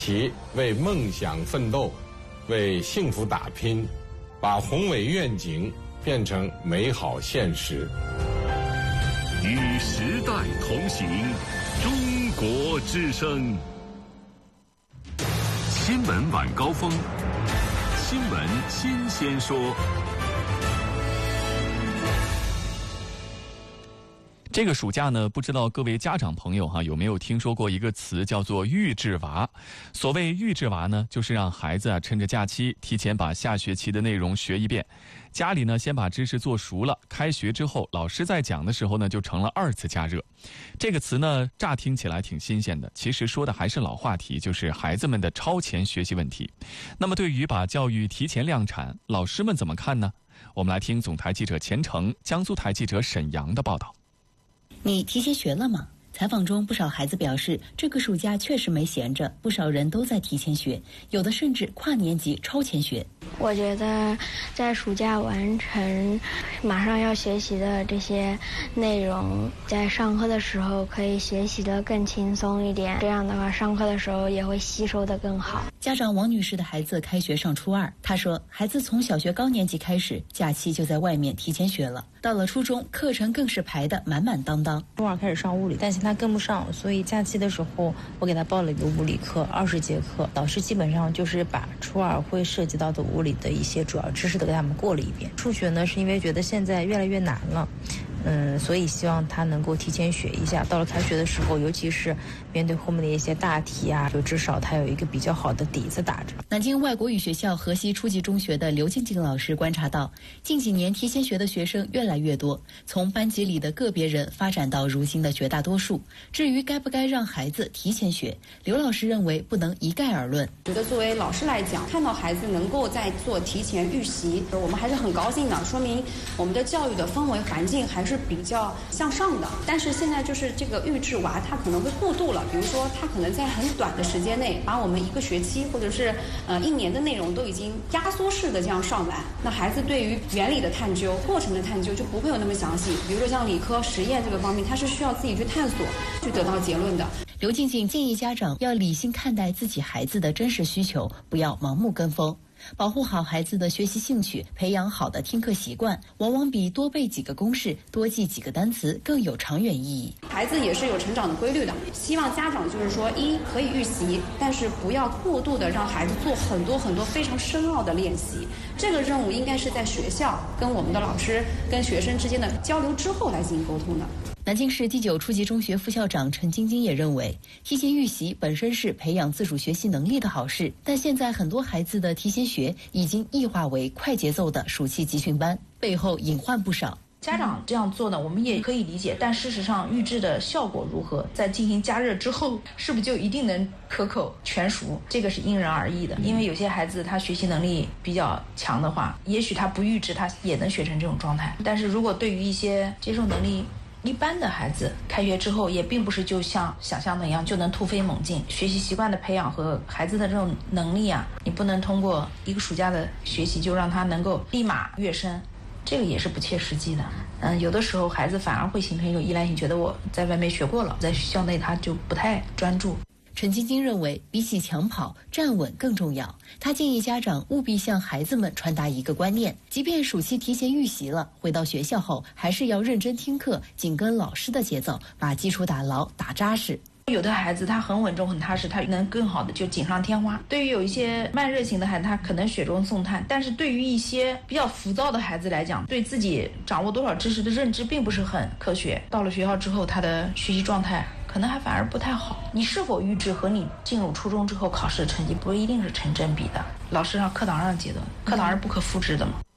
其为梦想奋斗，为幸福打拼，把宏伟愿景变成美好现实。 与时代同行，中国之声。新闻晚高峰，新闻新鲜说。 这个暑假呢，不知道各位家长朋友有没有听说过一个词叫做预制娃。所谓预制娃呢，就是让孩子趁着假期提前把下学期的内容学一遍，家里呢先把知识做熟了，开学之后老师在讲的时候呢就成了二次加热。这个词呢乍听起来挺新鲜的，其实说的还是老话题，就是孩子们的超前学习问题。那么对于把教育提前量产，老师们怎么看呢？我们来听总台记者钱程、江苏台记者沈阳的报道。 你提前学了吗？采访中，不少孩子表示，这个暑假确实没闲着，不少人都在提前学，有的甚至跨年级超前学。 我觉得在暑假完成马上要学习的这些内容，在上课的时候可以学习得更轻松一点，这样的话上课的时候也会吸收得更好。 家长王女士的孩子开学上初二，她说孩子从小学高年级开始，假期就在外面提前学了，到了初中课程更是排得满满当当。 初二开始上物理，但是他跟不上，所以假期的时候我给他报了一个物理课，20节课，老师基本上就是把初二会涉及到的物理的一些主要知识都给他们过了一遍。数学呢是因为觉得现在越来越难了，所以希望他能够提前学一下，到了开学的时候，尤其是面对后面的一些大题啊，就至少他有一个比较好的底子打着。 南京外国语学校河西初级中学的刘静静老师观察到，近几年提前学的学生越来越多，从班级里的个别人发展到如今的绝大多数。至于该不该让孩子提前学，刘老师认为不能一概而论。 觉得作为老师来讲，看到孩子能够在做提前预习，我们还是很高兴的，说明我们的教育的氛围环境还是比较向上的。但是现在就是这个预制娃，他可能会过度了，比如说他可能在很短的时间内把我们一个学期或者是1年的内容都已经压缩式的这样上完，那孩子对于原理的探究、过程的探究就不会有那么详细。比如说像理科实验这个方面，他是需要自己去探索，去得到结论的。 刘静静建议家长要理性看待自己孩子的真实需求，不要盲目跟风。保护好孩子的学习兴趣，培养好的听课习惯，往往比多背几个公式、多记几个单词更有长远意义。 孩子也是有成长的规律的，希望家长就是说，可以预习，但是不要过度的让孩子做很多很多非常深奥的练习。这个任务应该是在学校跟我们的老师、跟学生之间的交流之后来进行沟通的。 南京市第9初级中学副校长陈晶晶也认为，提前预习本身是培养自主学习能力的好事，但现在很多孩子的提前学已经异化为快节奏的暑期集训班，背后隐患不少。 家长这样做呢，我们也可以理解，但事实上预制的效果如何，在进行加热之后，是不是就一定能可口全熟？这个是因人而异的。因为有些孩子他学习能力比较强的话，也许他不预制，他也能学成这种状态。但是如果对于一些接受能力一般的孩子，开学之后也并不是就像想象的一样就能突飞猛进。学习习惯的培养和孩子的这种能力啊，你不能通过一个暑假的学习就让他能够立马跃升，这个也是不切实际的。有的时候孩子反而会形成一种依赖性，觉得我在外面学过了，在校内他就不太专注。 陈晶晶认为，比起抢跑，站稳更重要。她建议家长务必向孩子们传达一个观念：即便暑期提前预习了，回到学校后还是要认真听课，紧跟老师的节奏，把基础打牢、打扎实。 有的孩子他很稳重很踏实，他能更好的就锦上添花。对于有一些慢热型的孩子，他可能雪中送炭，但是对于一些比较浮躁的孩子来讲，对自己掌握多少知识的认知并不是很科学，到了学校之后他的学习状态可能还反而不太好。你是否预制和你进入初中之后考试的成绩不一定是成正比的，老师让课堂上阶段，课堂是不可复制的嘛。